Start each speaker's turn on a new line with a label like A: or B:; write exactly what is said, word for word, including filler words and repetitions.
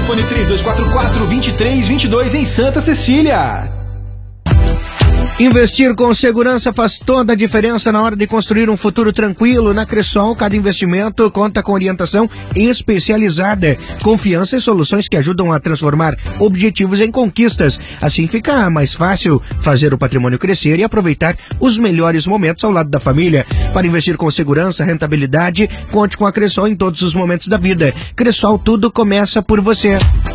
A: Telefone três dois quatro quatro, dois três dois dois em Santa Cecília.
B: Investir com segurança faz toda a diferença na hora de construir um futuro tranquilo. Na Cressol, cada investimento conta com orientação especializada, confiança e soluções que ajudam a transformar objetivos em conquistas. Assim fica mais fácil fazer o patrimônio crescer e aproveitar os melhores momentos ao lado da família. Para investir com segurança, rentabilidade, conte com a Cressol em todos os momentos da vida. Cressol, tudo começa por você.